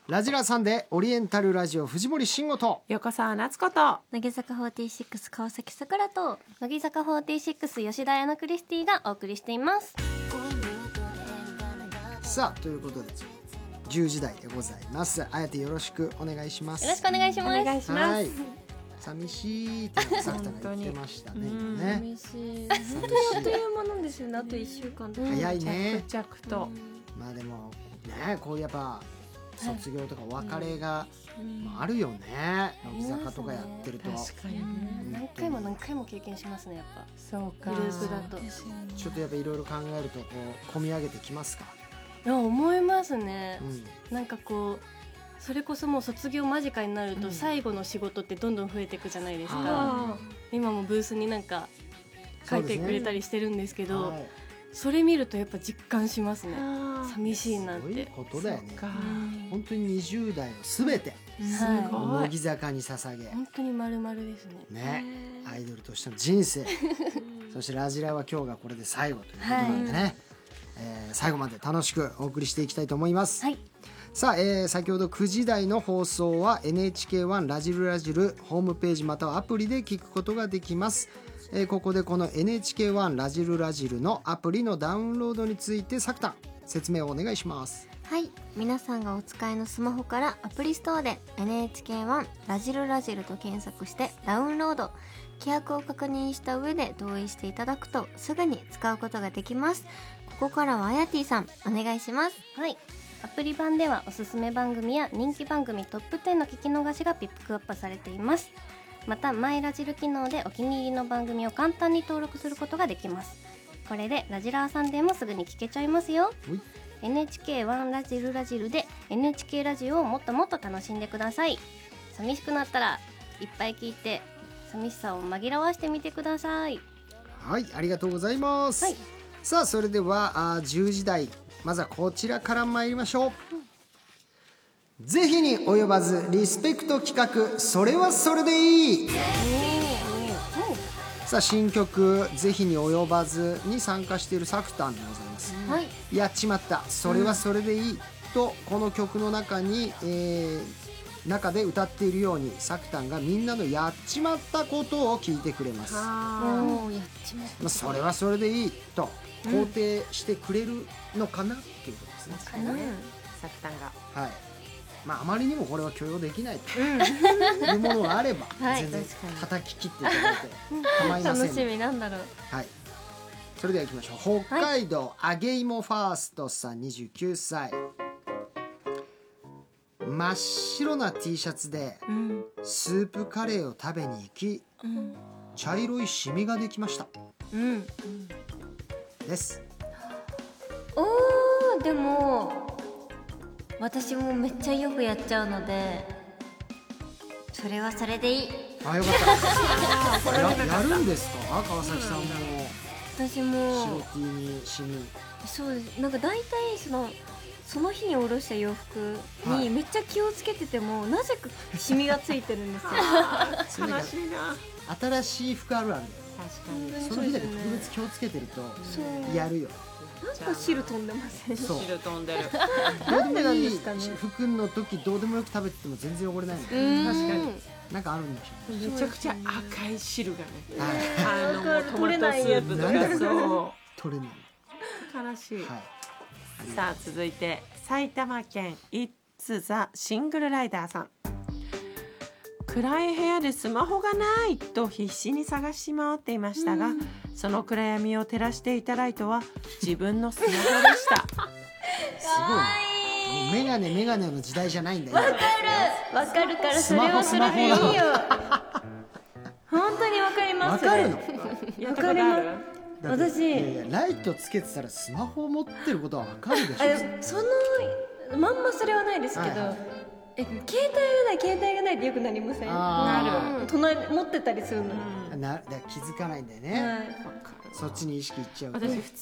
ラジラさんでオリエンタルラジオ藤森慎吾と横澤夏子と乃木坂46川崎さくらと乃木坂46吉田彩乃クリスティがお送りしています。 さあということで10時台でございます。あやてよろしくお願いします。 よろしくお願いします。 お願いします。 はい、寂しいってさくたが言ってましたね。今ね寂しい。本当にあっという間なんですよね。あと1週間とか。 早いね。 着々と、 まあでもねこうやっぱ卒業とかお別れがあるよね、乃木坂とかやってると。 確かにね、 何回も何回も経験しますね、やっぱそうか。 グループだと。 ちょっとやっぱいろいろ考えるとこう込み上げてきますか。 いや思いますね、 うん、 なんかこうそれこそもう卒業間近になると最後の仕事ってどんどん増えていくじゃないですか、 あ今もブースになんか書いてくれたりしてるんですけど、 はい、 それ見るとやっぱ実感しますね。 あ寂しいなっすごいて。 ことだよねそうか。 本当に20代のすべてすごい乃木坂に捧げ本当に丸々ですね。 ね、アイドルとしての人生そしてラジラは今日がこれで最後ということなんでね、最後まで楽しくお送りしていきたいと思います、 はい。 さあ、先ほど9時台の放送は NHK1 ラジルラジルホームページまたはアプリで聞くことができます。ここでこの NHK1 ラジルラジルのアプリのダウンロードについてさくたん説明をお願いします。 はい、皆さんがお使いのスマホからアプリストアで NHK1 ラジルラジルと検索してダウンロード、規約を確認した上で同意していただくとすぐに使うことができます。ここからはあやてぃさんお願いします。はい、アプリ版ではおすすめ番組や人気番組トップ10の聞き逃しがピックアップされています。またマイラジル機能でお気に入りの番組を簡単に登録することができます。これでラジラーさんでもすぐに聞けちゃいますよ。NHK1 ラジルラジルで NHK ラジオをもっともっと楽しんでください。寂しくなったらいっぱい聞いて寂しさを紛らわしてみてください。 はい、ありがとうございます、 はい、 さあそれでは10時台まずはこちらから参りましょう、ぜひに及ばずリスペクト企画それはそれでいい、さあ新曲ぜひに及ばずに参加しているさくたんでございます、 はい、 やっちまったそれはそれでいい、とこの曲の中に、中で歌っているようにさくたんがみんなのやっちまったことを聞いてくれます。 おー、やっちまっまあ、それはそれでいいと肯定してくれるのかなっていうことですね、 たかな、 さくたんがはい。まああまりにもこれは許容できないというものがあればはい全然確かに叩き切っていただいて構いません。 楽しみなんだろう。 はい。それでは行きましょう。北海道揚げ芋ファーストさん29歳。真っ白な T シャツでスープカレーを食べに行き、茶色いシミができましたです。 おー、でも私もめっちゃよくやっちゃうのでそれはそれでいい。 あ、よかったやるんですか川崎さんも私も白 T にシミ。 そうです。なんか大体その日におろした洋服にめっちゃ気をつけてても、なぜかシミがついてるんですよそれなんか悲しいな。 新しい服あるあるんだよ。 確かにその日だけ特別気をつけてるとやるよ。 なんか汁飛んでません？ そう汁飛んでるどうでもなんいいですかね服の時どうでもよく食べてても全然汚れないの。 確かになんかあるんでしょめちゃくちゃ赤い汁がね、 う。はい。 もうトマトスープとなんだかそ取れない。 う悲しい、 はい。 さあ続いて埼玉県イッツザシングルライダーさん。暗い部屋でスマホがないと必死に探し回っていましたが、その暗闇を照らしていたライトは自分のスマホでしたすごい。もうメガネの時代じゃないんだよ。 わかるからそれはそれでいいよ。本当にわかります。 わかるの？ やったことある？ だって私いやいやライトつけてたらスマホを持ってることはわかるでしょ。 そのまんまそれはないですけど、 はいはい携帯がないってよくなりません？ あなる隣持ってたりするの。 だから気づかないんだよね。 はい。 そっちに意識いっちゃうと。 私普